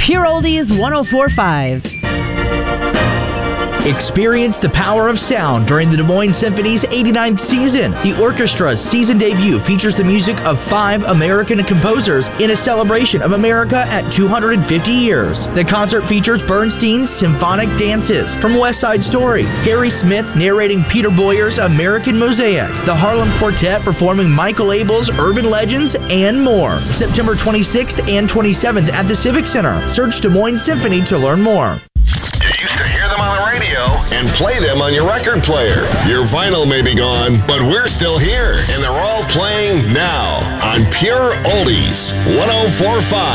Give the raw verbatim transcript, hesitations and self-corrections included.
Pure Oldies one oh four point five. Experience the power of sound during the Des Moines Symphony's eighty-ninth season. The orchestra's season debut features the music of five American composers in a celebration of America at two hundred fifty years. The concert features Bernstein's symphonic dances from West Side Story, Harry Smith narrating Peter Boyer's American Mosaic, the Harlem Quartet performing Michael Abel's Urban Legends, and more. September twenty-sixth and twenty-seventh at the Civic Center. Search Des Moines Symphony to learn more. You used to hear them on the radio and play them on your record player. Your vinyl may be gone, but we're still here, and they're all playing now on Pure Oldies one oh four point five.